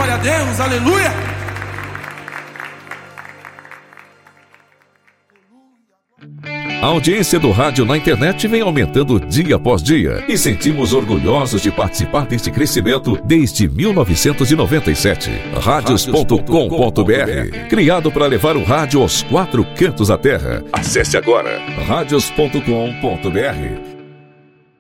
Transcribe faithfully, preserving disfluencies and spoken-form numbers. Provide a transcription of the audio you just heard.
Glória a Deus, aleluia. A audiência do rádio na internet vem aumentando dia após dia e sentimos orgulhosos de participar deste crescimento desde mil novecentos e noventa e sete. Radios ponto com ponto br, criado para levar o rádio aos quatro cantos da terra. Acesse agora radios ponto com ponto br.